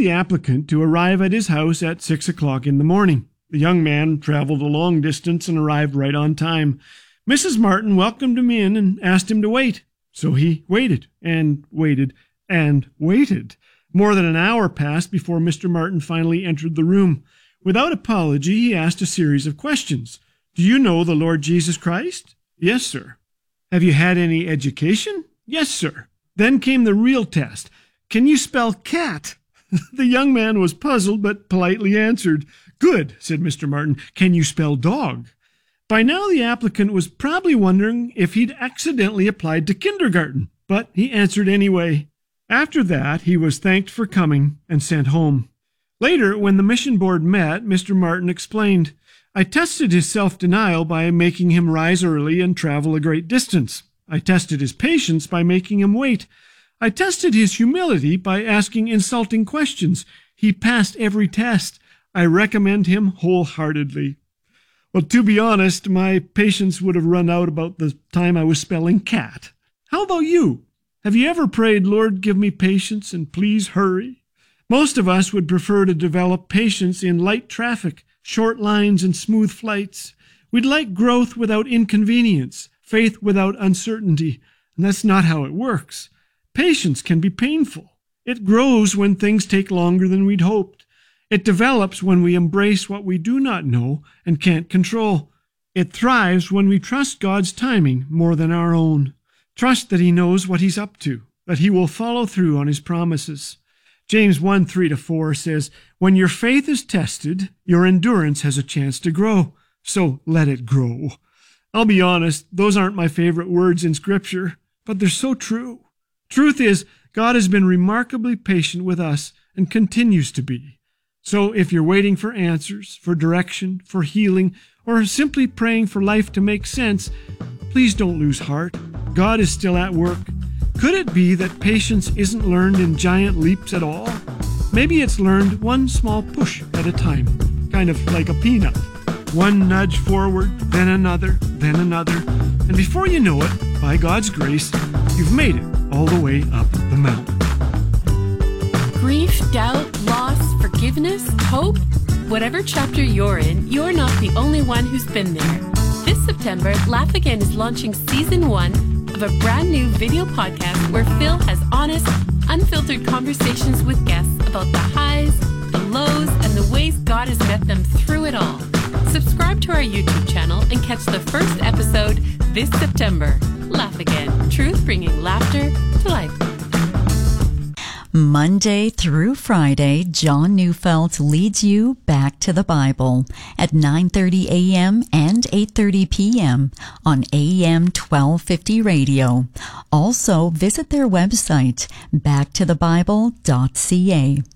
the applicant to arrive at his house at 6 o'clock in the morning. The young man traveled a long distance and arrived right on time. Mrs. Martin welcomed him in and asked him to wait. So he waited and waited and waited. More than an hour passed before Mr. Martin finally entered the room. Without apology, he asked a series of questions. Do you know the Lord Jesus Christ? Yes, sir. Have you had any education? Yes, sir. Then came the real test. Can you spell cat? The young man was puzzled, but politely answered. Good, said Mr. Martin. Can you spell dog? By now the applicant was probably wondering if he'd accidentally applied to kindergarten, but he answered anyway. After that, he was thanked for coming and sent home. Later, when the mission board met, Mr. Martin explained, I tested his self-denial by making him rise early and travel a great distance. I tested his patience by making him wait. I tested his humility by asking insulting questions. He passed every test. I recommend him wholeheartedly. Well, to be honest, my patience would have run out about the time I was spelling cat. How about you? Have you ever prayed, Lord, give me patience and please hurry? Most of us would prefer to develop patience in light traffic, short lines, and smooth flights. We'd like growth without inconvenience, faith without uncertainty, and that's not how it works. Patience can be painful. It grows when things take longer than we'd hoped. It develops when we embrace what we do not know and can't control. It thrives when we trust God's timing more than our own. Trust that He knows what He's up to, that He will follow through on His promises. James 1:3-4 says, when your faith is tested, your endurance has a chance to grow. So let it grow. I'll be honest, those aren't my favorite words in Scripture, but they're so true. Truth is, God has been remarkably patient with us and continues to be. So if you're waiting for answers, for direction, for healing, or simply praying for life to make sense, please don't lose heart. God is still at work. Could it be that patience isn't learned in giant leaps at all? Maybe it's learned one small push at a time, kind of like a peanut. One nudge forward, then another, and before you know it, by God's grace, you've made it all the way up the mountain. Grief, doubt, loss, forgiveness, hope? Whatever chapter you're in, you're not the only one who's been there. This September, Laugh Again is launching Season 1 of a brand new video podcast where Phil has honest, unfiltered conversations with guests about the highs, the lows, and the ways God has met them through it all. Subscribe to our YouTube channel and catch the first episode this September. Laugh Again, truth bringing laughter to life. Monday through Friday, John Neufeld leads you back to the Bible at 9:30 a.m. and 8:30 p.m. on AM 1250 radio. Also, visit their website, backtothebible.ca.